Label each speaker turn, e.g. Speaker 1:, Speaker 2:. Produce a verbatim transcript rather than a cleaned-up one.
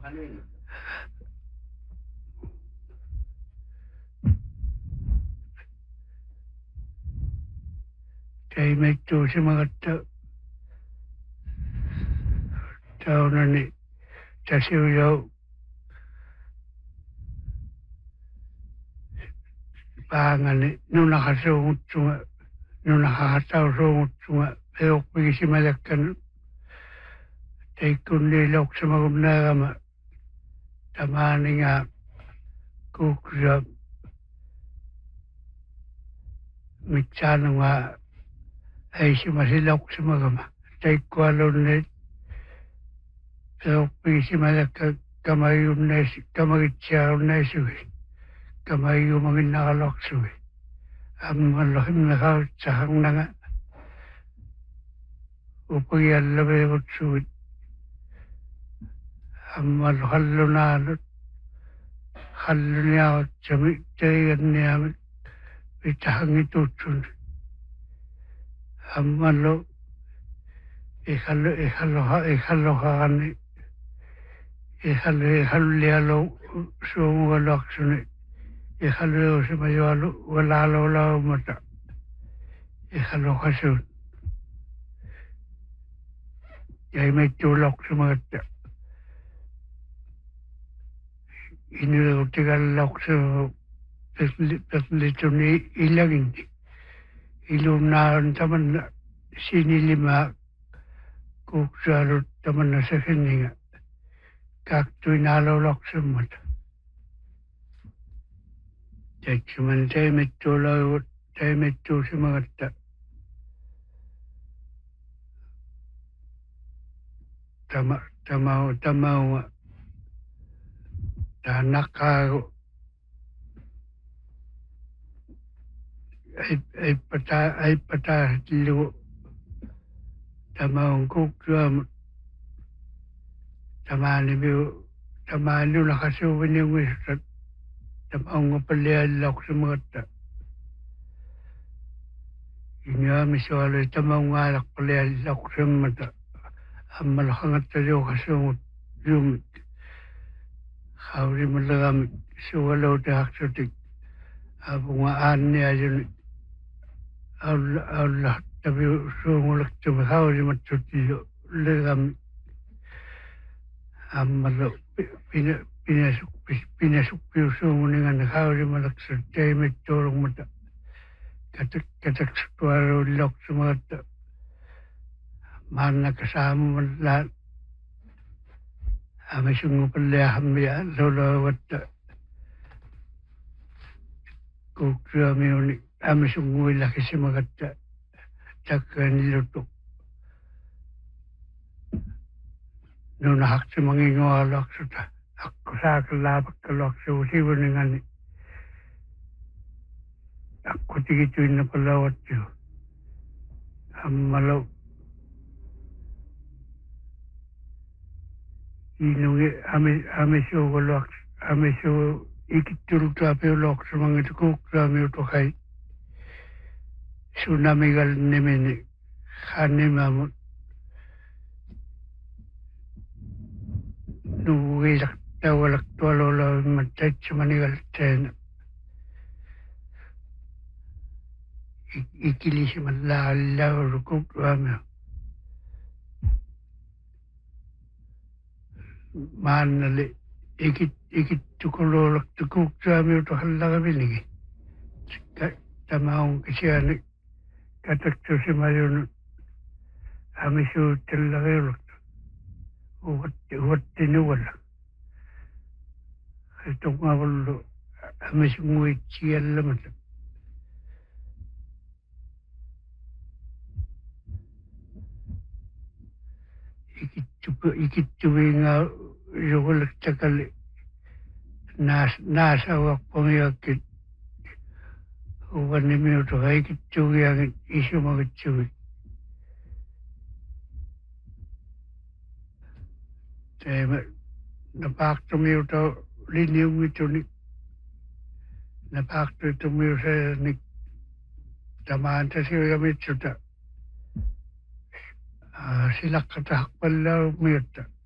Speaker 1: Ei mittu semmoista taunani tässä on jo päängani nunahan suuntuva nunahan tau suuntuva eukviisimäläkkän teikkun niin loksema kun näemme tämä ninga kuksia mitään nuo ei semmoisi loksema kun teikkua lunne eukviisimäläkkä kamajunneis kamajitsia unneisuhi kamajumangin nakaloksui ammallo himna kautsa hangnanga upuyalla veivutsuit ammallo hallunaalut halluniaotsami teigänniamit mitä hangitutsun ammallo ihallo ihallo ihallo haani ihallo ihallialo suumualaksuni ihallo semajualu walalo laumata ihallo hasun jäi meittu loksamatta inille utikan loksu petlituni ilaginti ilunaan tämän sinilimä kuksaalut tämän sehinninga kaktuin alo loksamata teiksimän teimittu loivut teimittu semmoista tämä tämä on tämä on tämä nakaagu ei ei pata ei pata lu tämä on kuksua tämä nimi tämä lunakasuvini wista tämä on paljon loksamata inyaamisuoli tämä on aina paljon loksamata ammal hangatta joukasuut jumit haurimallagami suolauta haksutik apunga aannia juni alla alla tabi suumulaktumi haurimatsutillo legami ammallo pina pinasukpi pinasukpi suumuningan haurimalaksut teimittuulumata katak kataksutuaru loksumata maannaka saamumalla amisungupallahamia lolowatta kuksuamiuni amisunguillakisimagatta takkanillutu nuna haksimangingoaloksuta akku saakalaapakkaloksu sivuningani akku tikituinnapalawattu ammalo inungi ami amisuugoloks amisu ikitturuta peoloks mangit kukraami utokai tsunamigal nimini khanimamut nuuilak tawalak tualola mattaitsumanigal teena ikilisimal laallawru kukraami maannali ikit ikittukololaktu kuuksaamiutu hallagaviligi tämä on kisiani kataktusimajun amisuuttellagauluktu uvatti uvatti nuwalla tungavullu amisunguitsiallamata ikittu ikittuvinga jogolaktakali naas naasawaqpamiakki uvanimiutu haikittugiangit isumagitsugi teema napaqtumiutu liniungituni napaqtutumiusanik tamaantasiuyamitsuta silaqqataqpallaumiutta